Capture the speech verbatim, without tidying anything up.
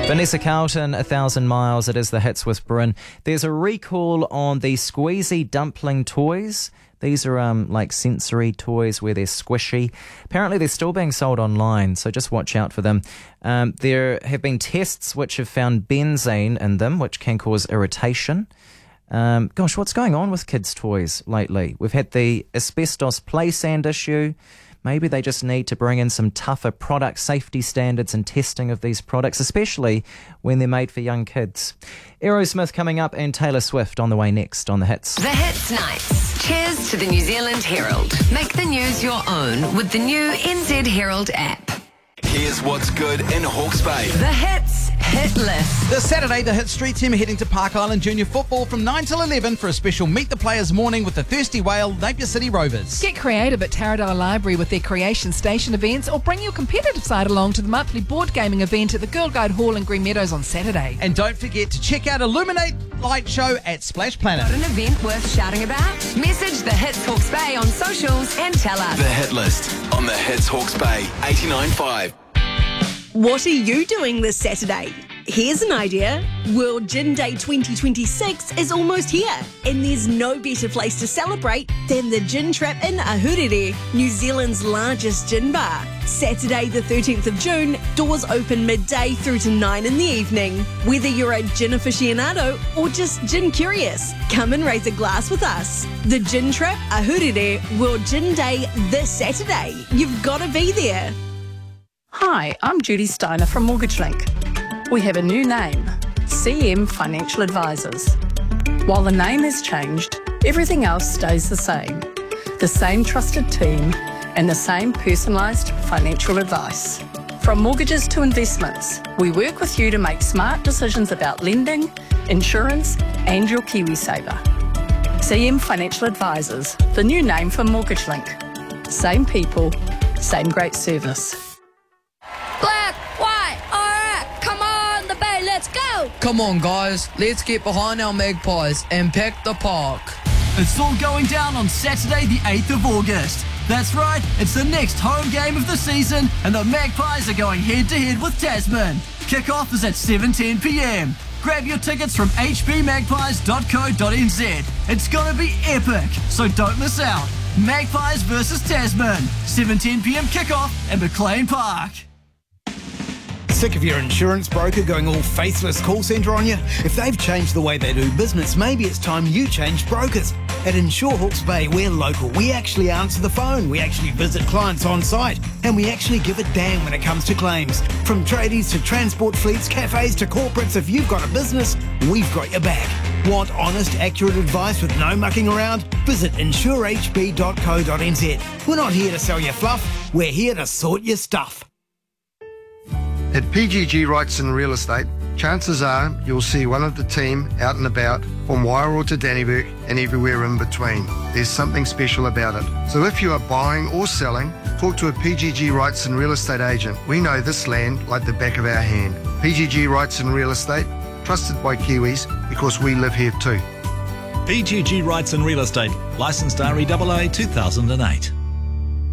Vanessa Carlton, A Thousand Miles. It is the hits with Bryn. There's a recall on the squeezy dumpling toys. These are um like sensory toys where they're squishy. Apparently they're still being sold online, so just watch out for them. Um, there have been tests which have found benzene in them, which can cause irritation. Um, gosh, what's going on with kids' toys lately? We've had the asbestos play sand issue. Maybe they just need to bring in some tougher product safety standards and testing of these products, especially when they're made for young kids. Aerosmith coming up and Taylor Swift on the way next on The Hits. The Hits Nights. Cheers to the New Zealand Herald. Make the news your own with the new N Z Herald app. Here's what's good in Hawke's Bay. The Hits Hit List. This Saturday, the Hit Street team are heading to Park Island Junior Football from nine till eleven for a special Meet the Players morning with the Thirsty Whale Napier City Rovers. Get creative at Taradale Library with their Creation Station events, or bring your competitive side along to the monthly board gaming event at the Girl Guide Hall in Green Meadows on Saturday. And don't forget to check out Illuminate Light Show at Splash Planet. Got an event worth shouting about? Message the Hits Hawke's Bay on socials and tell us. The Hit List on the Hits Hawke's Bay eighty-nine point five. What are you doing this Saturday? Here's an idea. World Gin Day twenty twenty-six is almost here, and there's no better place to celebrate than the Gin Trap in Ahuriri, New Zealand's largest gin bar. Saturday the thirteenth of June, doors open midday through to nine in the evening. Whether you're a gin aficionado or just gin curious, come and raise a glass with us. The Gin Trap, Ahuriri, World Gin Day this Saturday. You've got to be there. Hi, I'm Judy Steiner from Mortgage Link. We have a new name, C M Financial Advisors. While the name has changed, everything else stays the same. The same trusted team and the same personalised financial advice. From mortgages to investments, we work with you to make smart decisions about lending, insurance and your KiwiSaver. C M Financial Advisors, the new name for Mortgage Link. Same people, same great service. Black, white, alright, come on the bay, let's go! Come on guys, let's get behind our Magpies and pack the park. It's all going down on Saturday the eighth of August. That's right, it's the next home game of the season and the Magpies are going head to head with Tasman. Kickoff is at seven ten p m. Grab your tickets from h b magpies dot co dot n z. It's gonna be epic, so don't miss out. Magpies versus Tasman, seven ten p m kickoff at McLean Park. Sick of your insurance broker going all faceless call centre on you? If they've changed the way they do business, maybe it's time you changed brokers. At Insure Hawke's Bay, we're local. We actually answer the phone. We actually visit clients on site. And we actually give a damn when it comes to claims. From tradies to transport fleets, cafes to corporates, if you've got a business, we've got your back. Want honest, accurate advice with no mucking around? Visit insure h b dot co dot n z. We're not here to sell you fluff. We're here to sort your stuff. At P G G Wrightson Real Estate, chances are you'll see one of the team out and about from Wairoa to Danneberg and everywhere in between. There's something special about it. So if you are buying or selling, talk to a P G G Wrightson Real Estate agent. We know this land like the back of our hand. P G G Wrightson Real Estate, trusted by Kiwis because we live here too. P G G Wrightson Real Estate, licensed R E A A two thousand eight.